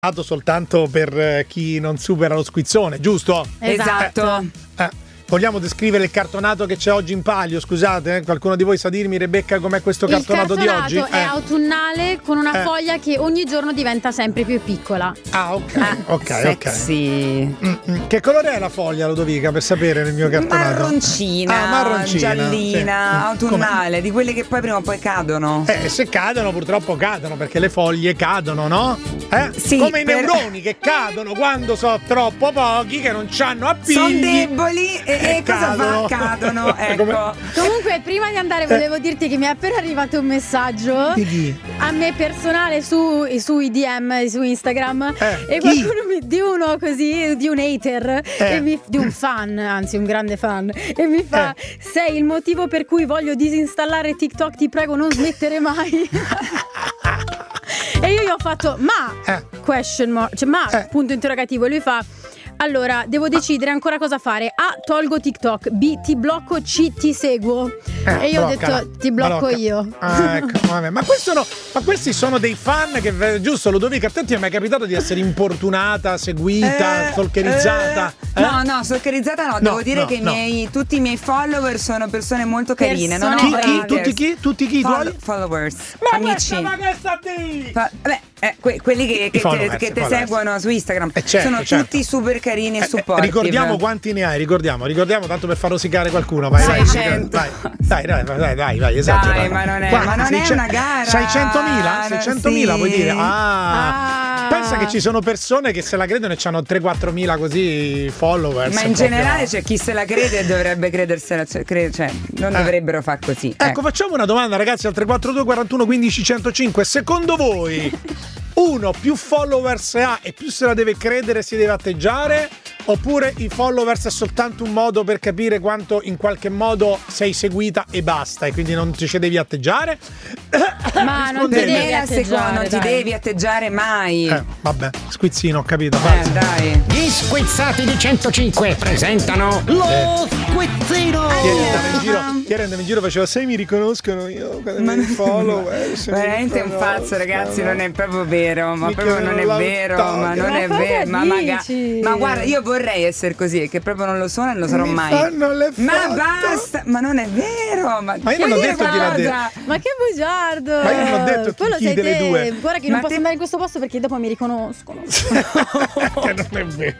soltanto per chi non supera lo squizzone, giusto? Esatto. Vogliamo descrivere il cartonato che c'è oggi in palio? Scusate, qualcuno di voi sa dirmi, Rebecca, com'è questo cartonato di oggi? Il cartonato è autunnale con una foglia che ogni giorno diventa sempre più piccola. Ah, ok. Sexy. Che colore è la foglia, Ludovica, per sapere nel mio cartonato? Marroncina, giallina, sì. autunnale, Come? di quelle che poi prima o poi cadono. Se cadono, purtroppo cadono, perché le foglie cadono, no? Sì, come i neuroni che cadono quando sono troppo pochi, che non c'hanno appigli. Sono deboli e cosa fa? Cadono, ecco. Comunque, prima di andare volevo dirti che mi è appena arrivato un messaggio Di chi? a me personale sui DM su Instagram e qualcuno di uno così, di un hater di un fan, anzi un grande fan, e mi fa: sei il motivo per cui voglio disinstallare TikTok, ti prego non smettere mai. E io gli ho fatto question mark, cioè punto interrogativo, e lui fa: allora, devo decidere ancora cosa fare. A, tolgo TikTok. B, ti blocco. C, ti seguo. E io ho detto, ti blocco io. Ecco, vabbè. Ma questi sono dei fan che, giusto, Ludovica, a te ti è mai capitato di essere importunata, seguita, stalkerizzata? No, stalkerizzata no. Devo dire che tutti i miei follower sono persone molto carine. Tutti chi? Tutti chi? Followers. Ma amici. Ma che sta di? Quelli che ti seguono su Instagram sono tutti super carini e supportive. Ricordiamo quanti ne hai, ricordiamo tanto per far rosicare qualcuno. Vai, 600. Vai, esagera. Dai, ma non è una gara. 600.000 vuoi dire? Pensa che ci sono persone che se la credono e hanno 3-4 mila così followers. Ma in generale c'è chi se la crede e dovrebbe credersela, non dovrebbero far così. Ecco, facciamo una domanda, ragazzi, al 342 41 15 105. Secondo voi uno più followers ha e più se la deve credere, si deve atteggiare, oppure i followers è soltanto un modo per capire quanto in qualche modo sei seguita e basta, e quindi non ci devi atteggiare? Ma non ti devi atteggiare mai. Vabbè, squizzino, ho capito. Dai. Gli squizzati di 105 presentano lo squizzino. Chi era in giro faceva: se mi riconoscono io mi followers. Veramente un pazzo, ragazzi, non è proprio vero, ma proprio non è vero, ma non è vero, ma guarda, io vorrei essere così, che proprio non lo sono e non lo sarò mai. Ma basta, ma non è vero, ma io non ho detto chi l'ha detto. Ma che bugiardo! Ma io non ho detto chi delle due. Guarda che non posso andare in questo posto perché dopo mi riconoscono. Che non è vero.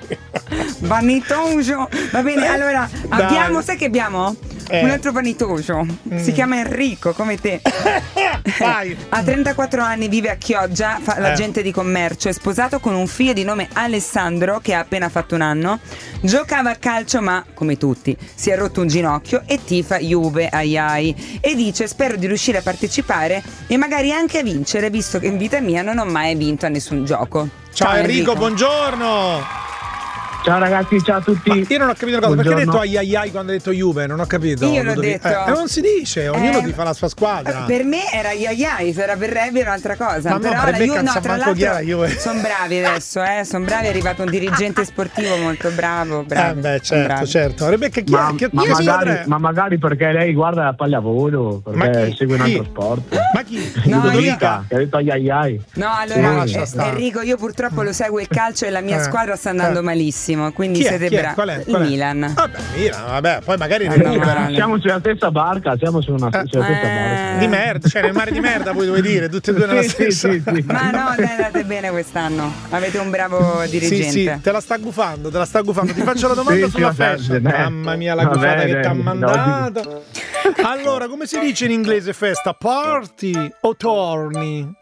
Vanitoso. Va bene, allora abbiamo, sai che abbiamo? Un altro vanitoso. Si chiama Enrico, come te. Vai. Ha 34 anni, vive a Chioggia, fa l'agente di commercio, è sposato con un figlio di nome Alessandro che ha appena fatto un anno. Giocava a calcio ma, come tutti, si è rotto un ginocchio e tifa Juve, ai. E dice: spero di riuscire a partecipare e magari anche a vincere, visto che in vita mia non ho mai vinto a nessun gioco. Ciao Enrico, buongiorno. Ciao ragazzi, ciao a tutti. Ma io non ho capito una cosa, perché hai detto ai quando hai detto Juve? Non ho capito. Io l'ho detto. Non si dice, ognuno ti fa la sua squadra. Per me era ai, se era per Rebbe era un'altra cosa. Ma però la Juve, tra l'altro sono bravi adesso, sono bravi, è arrivato un dirigente sportivo molto bravo. Certo. Rebecca, ma magari perché lei guarda la pallavolo, perché segue un altro sport. Ma chi? Ludovica, che ha detto ai. No, allora Enrico, io purtroppo lo seguo il calcio e la mia squadra sta andando malissimo. Quindi siete bravi. Qual è? Il Milan. Vabbè, poi magari recupera. Siamo sulla stessa barca, sulla stessa barca. Di merda, cioè nel mare di merda, poi vuoi dire, tutte e due nella stessa. Sì. Ma no, dai, andate bene quest'anno. Avete un bravo dirigente. Sì, te la sta gufando. Ti faccio la domanda sulla fashion. Mamma mia, la gufata che ti ha mandato. Allora, come si dice in inglese festa? Party o torni?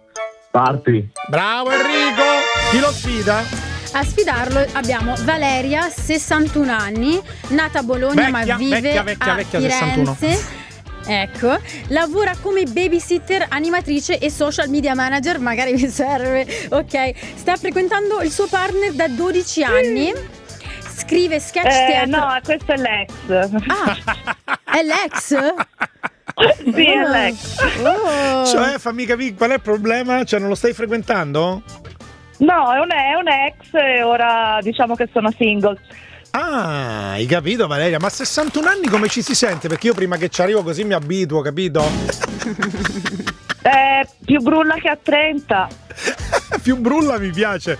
Party. Bravo Enrico. Chi lo sfida? A sfidarlo abbiamo Valeria, 61 anni, nata a Bologna ma vive a Firenze. 61. Ecco, lavora come babysitter, animatrice e social media manager, magari vi serve. Ok, sta frequentando il suo partner da 12 anni. Scrive sketch teatro. No, questo è l'ex. È l'ex? Sì, è l'ex. Cioè, fammi capire qual è il problema? Cioè, non lo stai frequentando? No, è un ex e ora diciamo che sono single. Ah, hai capito Valeria? Ma a 61 anni come ci si sente? Perché io prima che ci arrivo così mi abituo, capito? Più brulla che a 30. Più brulla mi piace.